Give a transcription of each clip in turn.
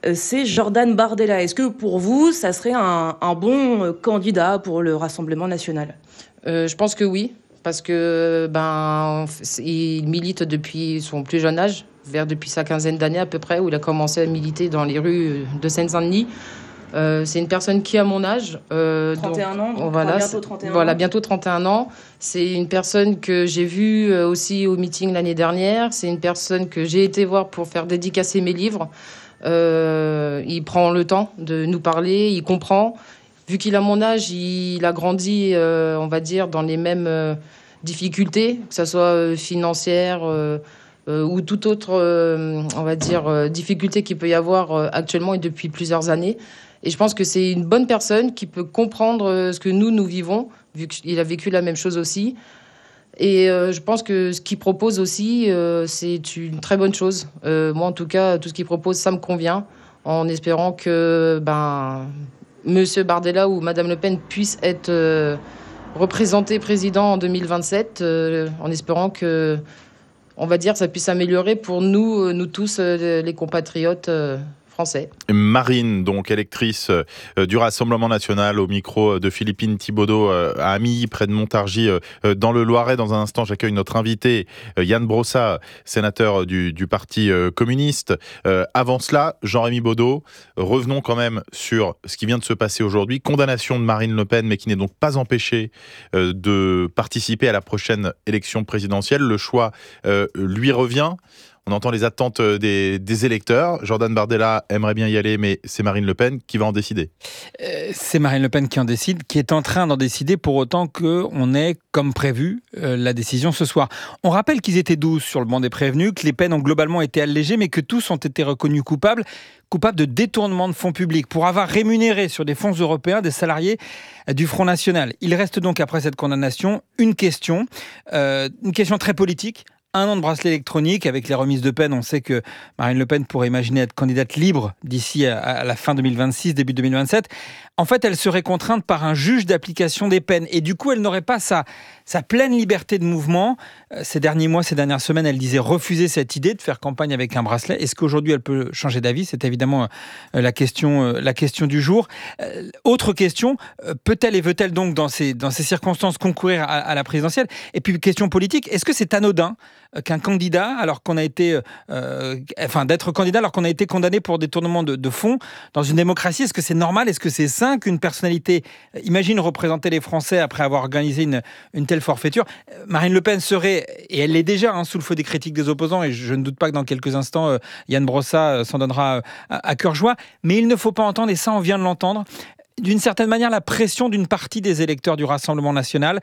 c'est Jordan Bardella. Est-ce que pour vous, ça serait un bon candidat pour le Rassemblement national ? Je pense que oui, parce que il milite depuis son plus jeune âge, depuis sa quinzaine d'années à peu près, où il a commencé à militer dans les rues de Seine-Saint-Denis. C'est une personne qui a mon âge. 31 ans, bientôt 31 ans. Voilà, bientôt 31 ans. C'est une personne que j'ai vue aussi au meeting l'année dernière. C'est une personne que j'ai été voir pour faire dédicacer mes livres. Il prend le temps de nous parler, il comprend. Vu qu'il a mon âge, il a grandi, on va dire, dans les mêmes difficultés, que ce soit financières ou toute autre, on va dire, difficulté qu'il peut y avoir actuellement et depuis plusieurs années. Et je pense que c'est une bonne personne qui peut comprendre ce que nous vivons, vu qu'il a vécu la même chose aussi. Et je pense que ce qu'il propose aussi, c'est une très bonne chose. Moi, en tout cas, tout ce qu'il propose, ça me convient, en espérant que Monsieur Bardella ou Madame Le Pen puissent être représentés président en 2027, en espérant que, on va dire, ça puisse s'améliorer pour nous tous, les compatriotes français. Marine, donc électrice du Rassemblement national, au micro de Philippine Thibaudeau à Amilly, près de Montargis, dans le Loiret. Dans un instant, j'accueille notre invité, Yann Brossat, sénateur du Parti communiste. Avant cela, Jean-Rémy Baudot, revenons quand même sur ce qui vient de se passer aujourd'hui. Condamnation de Marine Le Pen, mais qui n'est donc pas empêchée de participer à la prochaine élection présidentielle. Le choix lui revient. On entend les attentes des électeurs. Jordan Bardella aimerait bien y aller, mais c'est Marine Le Pen qui va en décider. C'est Marine Le Pen qui en décide, qui est en train d'en décider pour autant qu'on ait, comme prévu, la décision ce soir. On rappelle qu'ils étaient 12 sur le banc des prévenus, que les peines ont globalement été allégées, mais que tous ont été reconnus coupables de détournement de fonds publics pour avoir rémunéré sur des fonds européens des salariés du Front National. Il reste donc, après cette condamnation, une question très politique. 1 an de bracelet électronique. Avec les remises de peine, on sait que Marine Le Pen pourrait imaginer être candidate libre d'ici à la fin 2026, début 2027. En fait, elle serait contrainte par un juge d'application des peines. Et du coup, elle n'aurait pas sa pleine liberté de mouvement. Ces derniers mois, ces dernières semaines, elle disait refuser cette idée de faire campagne avec un bracelet. Est-ce qu'aujourd'hui, elle peut changer d'avis ? C'est évidemment la question du jour. Autre question, peut-elle et veut-elle donc, dans ces circonstances, concourir à la présidentielle ? Et puis, question politique, est-ce que c'est anodin qu'un candidat, alors qu'on a été, d'être candidat alors qu'on a été condamné pour détournement de fonds dans une démocratie? Est-ce que c'est normal? Est-ce que c'est sain qu'une personnalité, imagine représenter les Français après avoir organisé une telle forfaiture? Marine Le Pen serait, et elle l'est déjà, sous le feu des critiques des opposants, et je ne doute pas que dans quelques instants, Yann Brossat s'en donnera à cœur joie, mais il ne faut pas entendre, et ça on vient de l'entendre, d'une certaine manière, la pression d'une partie des électeurs du Rassemblement national,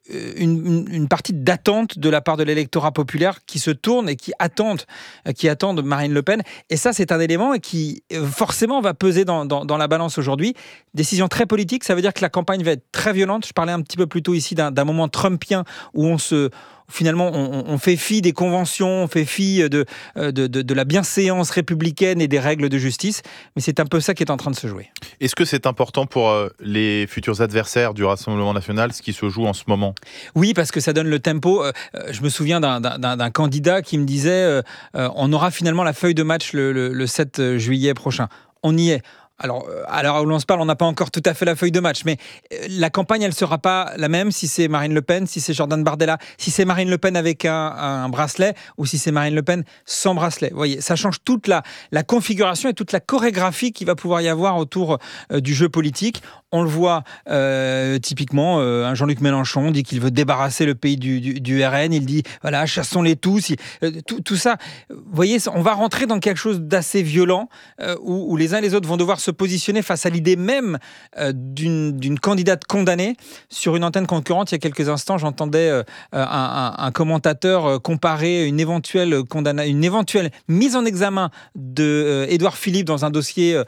une partie d'attente de la part de l'électorat populaire qui se tourne et qui attendent Marine Le Pen. Et ça, c'est un élément qui, forcément, va peser dans la balance aujourd'hui. Décision très politique, ça veut dire que la campagne va être très violente. Je parlais un petit peu plus tôt ici d'un moment trumpien où finalement, on fait fi des conventions, on fait fi de la bienséance républicaine et des règles de justice. Mais c'est un peu ça qui est en train de se jouer. Est-ce que c'est important pour les futurs adversaires du Rassemblement national, ce qui se joue en ce moment ? Oui, parce que ça donne le tempo. Je me souviens d'un candidat qui me disait on aura finalement la feuille de match le 7 juillet prochain. On y est. Alors, à l'heure où l'on se parle, on n'a pas encore tout à fait la feuille de match, mais la campagne, elle ne sera pas la même si c'est Marine Le Pen, si c'est Jordan Bardella, si c'est Marine Le Pen avec un bracelet ou si c'est Marine Le Pen sans bracelet. Vous voyez, ça change toute la configuration et toute la chorégraphie qu'il va pouvoir y avoir autour du jeu politique. On le voit typiquement, Jean-Luc Mélenchon dit qu'il veut débarrasser le pays du RN, il dit, voilà, chassons-les tous. Tout ça, vous voyez, on va rentrer dans quelque chose d'assez violent où les uns et les autres vont devoir se positionner face à l'idée même d'une candidate condamnée. Sur une antenne concurrente, il y a quelques instants, j'entendais un commentateur comparer une éventuelle mise en examen de Édouard Philippe dans un dossier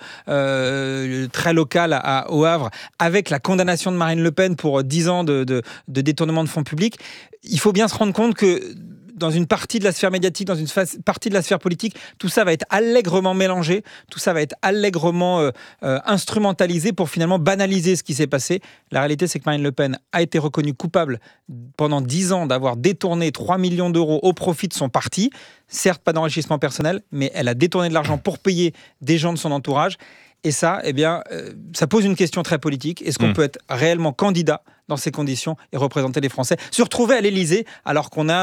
très local au Havre avec la condamnation de Marine Le Pen pour 10 ans de détournement de fonds publics. Il faut bien se rendre compte que dans une partie de la sphère médiatique, dans une partie de la sphère politique, tout ça va être allègrement mélangé, tout ça va être allègrement instrumentalisé pour finalement banaliser ce qui s'est passé. La réalité, c'est que Marine Le Pen a été reconnue coupable pendant 10 ans d'avoir détourné 3 millions d'euros au profit de son parti. Certes, pas d'enrichissement personnel, mais elle a détourné de l'argent pour payer des gens de son entourage. Et ça, ça pose une question très politique. Est-ce qu'on peut être réellement candidat dans ces conditions et représenter les Français, se retrouver à l'Élysée alors qu'on a